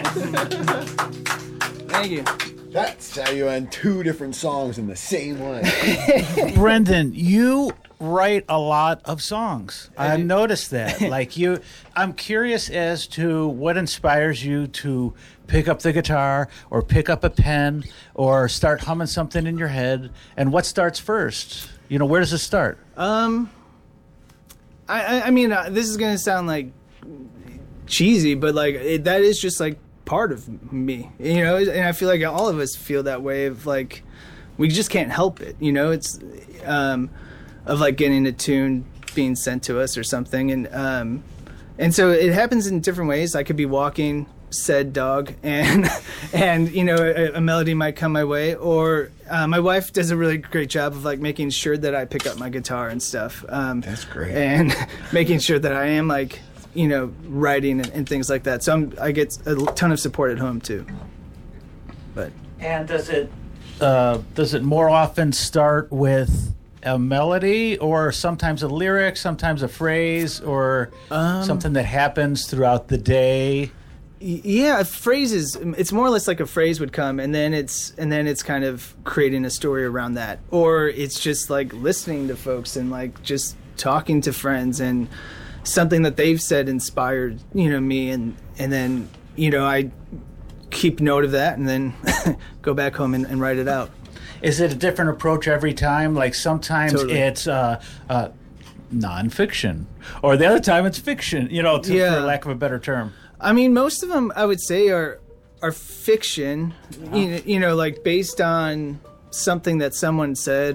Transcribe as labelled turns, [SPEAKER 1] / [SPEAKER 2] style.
[SPEAKER 1] Thank you.
[SPEAKER 2] That's how you end two different songs in the same way.
[SPEAKER 3] Brendan, you write a lot of songs. I've noticed that. I'm curious as to what inspires you to pick up the guitar or pick up a pen or start humming something in your head, and what starts first? Where does it start?
[SPEAKER 1] I mean, this is going to sound like cheesy, but that is just part of me, and I feel like all of us feel that way of we just can't help it, it's of getting a tune being sent to us or something, and so it happens in different ways. I could be walking said dog and a melody might come my way, or my wife does a really great job of making sure that I pick up my guitar and stuff.
[SPEAKER 2] That's great.
[SPEAKER 1] And making sure that I am writing and things like that. So I get a ton of support at home too.
[SPEAKER 3] And does it more often start with a melody, or sometimes a lyric, sometimes a phrase, or something that happens throughout the day?
[SPEAKER 1] Yeah, phrases. It's more or less like a phrase would come, and then it's kind of creating a story around that, or it's just listening to folks and just talking to friends, and something that they've said inspired me, and then I keep note of that, and then go back home and write it out.
[SPEAKER 3] Is it a different approach every time? Sometimes totally. It's nonfiction, or the other time it's fiction. For lack of a better term.
[SPEAKER 1] I mean, most of them I would say are fiction. Based on something that someone said